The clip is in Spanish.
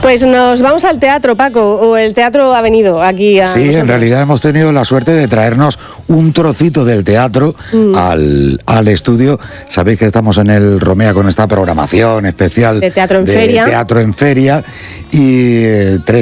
Pues nos vamos al teatro, Paco, o el teatro ha venido aquí a Sí, nosotros. en realidad hemos tenido la suerte de traernos un trocito del teatro al estudio. Sabéis que estamos en el Romea con esta programación especial de Teatro en Feria. Teatro en Feria y